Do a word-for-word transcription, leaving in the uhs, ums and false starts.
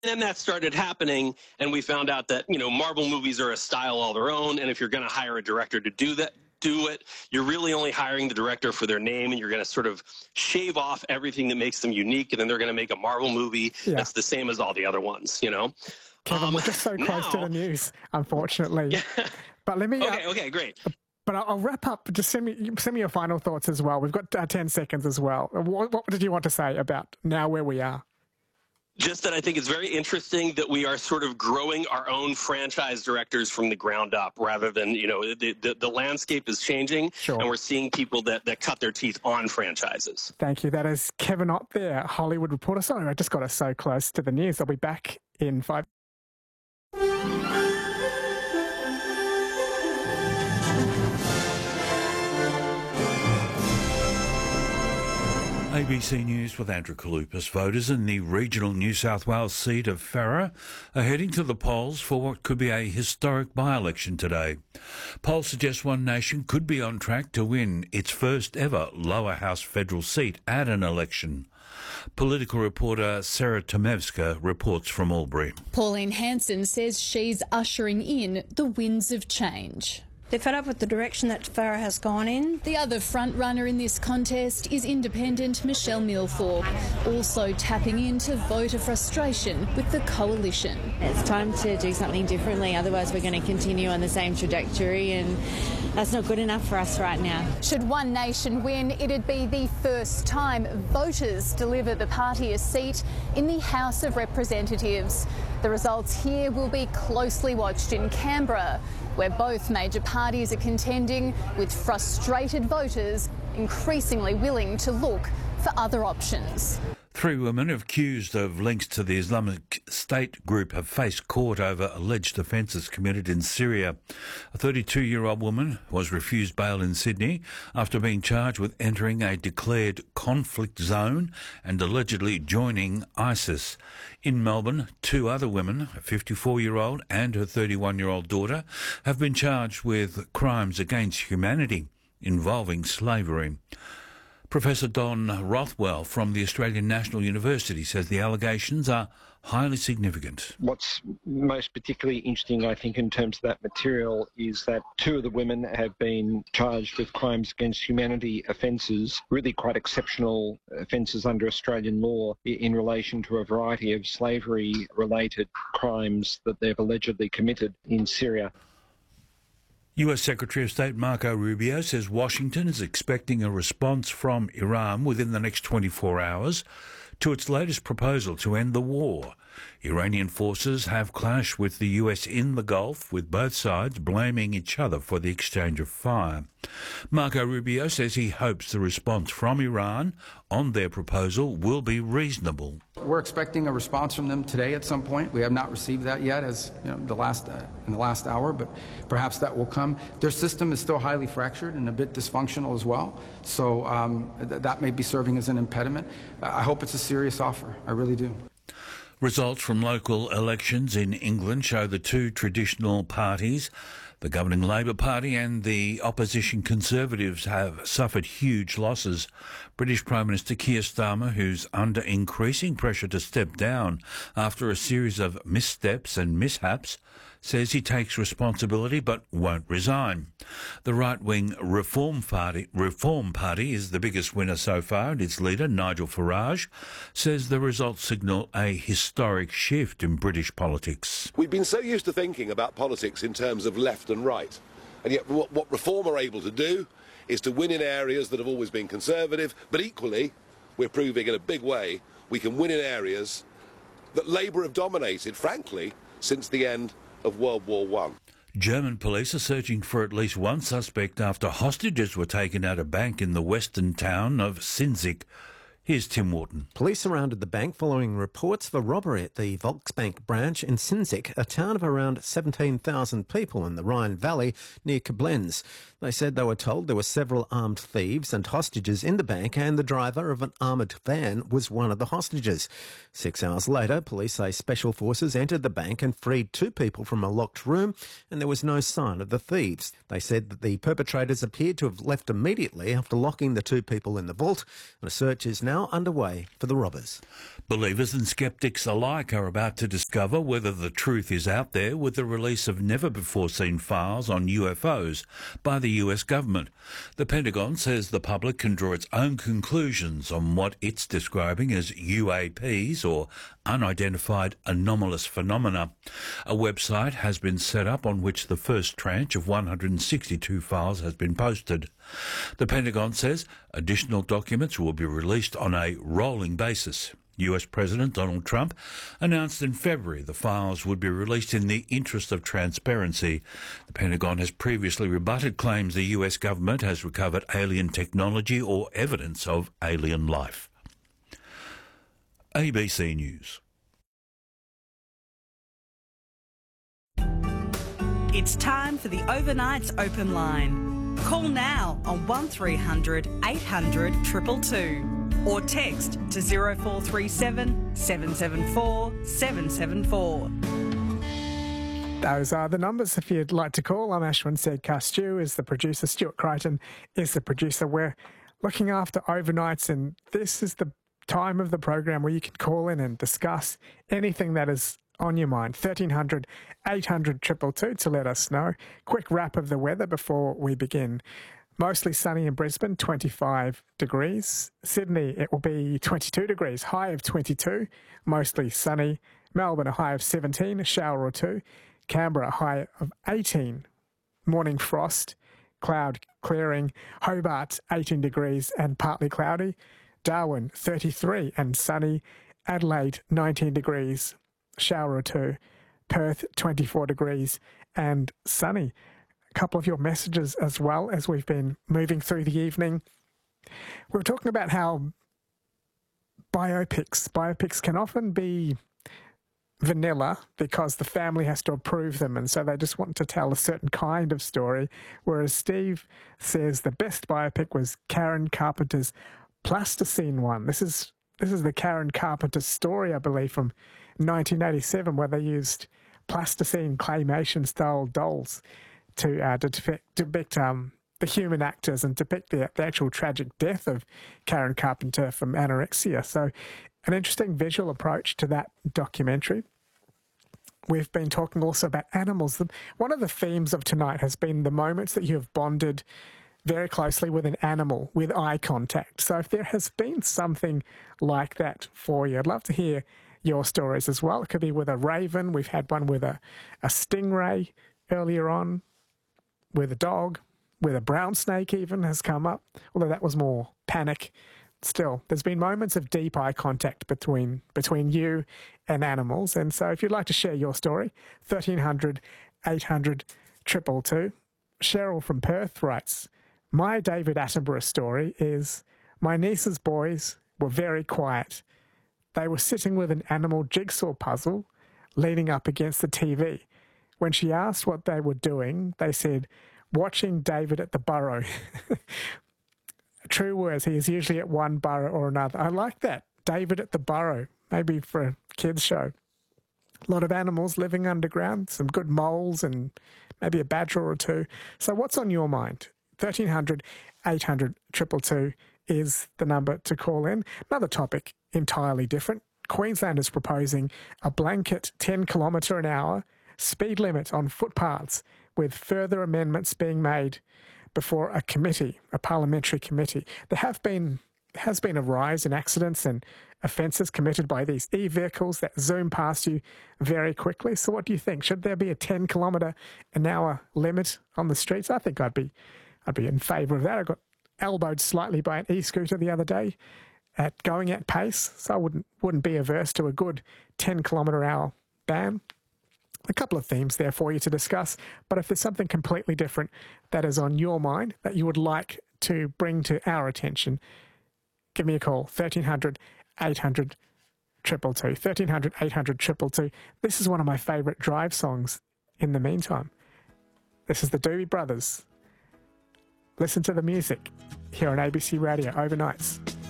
then that started happening, and we found out that, you know, Marvel movies are a style all their own, and if you're going to hire a director to do that, do it, you're really only hiring the director for their name, and you're going to sort of shave off everything that makes them unique, and then they're going to make a Marvel movie yeah. that's the same as all the other ones, you know? Kevin, um, we're just so close now, to the news, unfortunately. Yeah. But let me... Okay, uh, okay, great. But I'll wrap up. Just send me send me your final thoughts as well. We've got uh, ten seconds as well. What, what did you want to say about now where we are? Just that I think it's very interesting that we are sort of growing our own franchise directors from the ground up rather than, you know, the, the, the landscape is changing sure. and we're seeing people that, that cut their teeth on franchises. Thank you. That is Kevin Ott there, Hollywood Reporter. Sorry, I just got us so close to the news. I'll be back in five. A B C News with Andrew Kalupas. Voters in the regional New South Wales seat of Farrer are heading to the polls for what could be a historic by-election today. Polls suggest One Nation could be on track to win its first ever lower house federal seat at an election. Political reporter Sarah Tomevska reports from Albury. Pauline Hanson says she's ushering in the winds of change. They're fed up with the direction that Farrer has gone in. The other front-runner in this contest is independent Michelle Milthorpe, also tapping into voter frustration with the coalition. It's time to do something differently, otherwise we're going to continue on the same trajectory, and that's not good enough for us right now. Should One Nation win, it'd be the first time voters deliver the party a seat in the House of Representatives. The results here will be closely watched in Canberra, where both major parties are contending, with frustrated voters increasingly willing to look for other options. Three women accused of links to the Islamic State group have faced court over alleged offences committed in Syria. A thirty-two-year-old woman was refused bail in Sydney after being charged with entering a declared conflict zone and allegedly joining ISIS. In Melbourne, two other women, a fifty-four-year-old and her thirty-one-year-old daughter, have been charged with crimes against humanity involving slavery. Professor Don Rothwell from the Australian National University says the allegations are highly significant. What's most particularly interesting, I think, in terms of that material is that two of the women have been charged with crimes against humanity offences, really quite exceptional offences under Australian law in relation to a variety of slavery-related crimes that they've allegedly committed in Syria. U S Secretary of State Marco Rubio says Washington is expecting a response from Iran within the next twenty-four hours to its latest proposal to end the war. Iranian forces have clashed with the U S in the Gulf, with both sides blaming each other for the exchange of fire. Marco Rubio says he hopes the response from Iran on their proposal will be reasonable. We're expecting a response from them today at some point. We have not received that yet, as you know, the last uh, in the last hour, but perhaps that will come. Their system is still highly fractured and a bit dysfunctional as well, so um, th- that may be serving as an impediment. I hope it's a serious offer. I really do. Results from local elections in England show the two traditional parties, the governing Labor Party and the opposition Conservatives, have suffered huge losses. British Prime Minister Keir Starmer, who's under increasing pressure to step down after a series of missteps and mishaps, says he takes responsibility but won't resign. The right-wing Reform Party, Reform Party is the biggest winner so far, and its leader, Nigel Farage, says the results signal a historic shift in British politics. We've been so used to thinking about politics in terms of left and right, and yet what, what Reform are able to do is to win in areas that have always been conservative, but equally, we're proving in a big way, we can win in areas that Labour have dominated, frankly, since the end of World War One. German police are searching for at least one suspect after hostages were taken out of a bank in the western town of Sinzig. Here's Tim Wharton. Police surrounded the bank following reports of a robbery at the Volksbank branch in Sinzig, a town of around seventeen thousand people in the Rhine Valley near Koblenz. They said they were told there were several armed thieves and hostages in the bank, and the driver of an armoured van was one of the hostages. Six hours later, police say special forces entered the bank and freed two people from a locked room, and there was no sign of the thieves. They said that the perpetrators appeared to have left immediately after locking the two people in the vault, and a search is now now underway for the robbers. Believers and skeptics alike are about to discover whether the truth is out there with the release of never-before-seen files on U F Os by the U S government. The Pentagon says the public can draw its own conclusions on what it's describing as U A Ps, or unidentified anomalous phenomena. A website has been set up on which the first tranche of one hundred sixty-two files has been posted. The Pentagon says additional documents will be released on a rolling basis. U S President Donald Trump announced in February the files would be released in the interest of transparency. The Pentagon has previously rebutted claims the U S government has recovered alien technology or evidence of alien life. A B C News. It's time for the Overnights Open Line. Call now on one three hundred eight hundred two two two. Or text to zero four three seven seven seven four seven seven four. Those are the numbers if you'd like to call. I'm Ashwin Sedkar. Stu is the producer. Stuart Crichton is the producer. We're looking after overnights, and this is the time of the program where you can call in and discuss anything that is on your mind. thirteen hundred eight hundred two two two to let us know. Quick wrap of the weather before we begin. Mostly sunny in Brisbane, twenty-five degrees. Sydney, it will be twenty-two degrees, high of twenty-two. Mostly sunny. Melbourne, a high of seventeen, a shower or two. Canberra, a high of eighteen. Morning frost, cloud clearing. Hobart, eighteen degrees and partly cloudy. Darwin, thirty-three and sunny. Adelaide, nineteen degrees, shower or two. Perth, twenty-four degrees and sunny. A couple of your messages as well as we've been moving through the evening. We were talking about how biopics, biopics can often be vanilla because the family has to approve them, and so they just want to tell a certain kind of story, whereas Steve says the best biopic was Karen Carpenter's Plasticine one. This is this is the Karen Carpenter story, I believe, from nineteen eighty-seven, where they used plasticine claymation-style dolls to uh, depict, depict um, the human actors and depict the, the actual tragic death of Karen Carpenter from anorexia. So an interesting visual approach to that documentary. We've been talking also about animals. One of the themes of tonight has been the moments that you have bonded very closely with an animal, with eye contact. So if there has been something like that for you, I'd love to hear your stories as well. It could be with a raven. We've had one with a, a stingray earlier on, with a dog, with a brown snake even has come up, although that was more panic. Still, there's been moments of deep eye contact between between you and animals. And so if you'd like to share your story, thirteen hundred eight hundred two two two. Cheryl from Perth writes, my David Attenborough story is my niece's boys were very quiet. They were sitting with an animal jigsaw puzzle leaning up against the T V. When she asked what they were doing, they said, watching David at the Burrow. True words, he is usually at one burrow or another. I like that. David at the Burrow, maybe for a kids' show. A lot of animals living underground, some good moles and maybe a badger or two. So what's on your mind? thirteen hundred eight hundred two two two is the number to call in. Another topic, entirely different. Queensland is proposing a blanket ten kilometre an hour speed limit on footpaths, with further amendments being made before a committee, a parliamentary committee. There have been has been a rise in accidents and offences committed by these e-vehicles that zoom past you very quickly. So what do you think? Should there be a ten kilometre an hour limit on the streets? I think I'd be I'd be in favour of that. I got elbowed slightly by an e-scooter the other day at going at pace, so I wouldn't wouldn't be averse to a good ten kilometre hour ban. A couple of themes there for you to discuss, but if there's something completely different that is on your mind that you would like to bring to our attention, give me a call, thirteen hundred eight hundred two two two, thirteen hundred eight hundred two two two. This is one of my favourite drive songs in the meantime. This is the Doobie Brothers. Listen to the music here on A B C Radio overnights.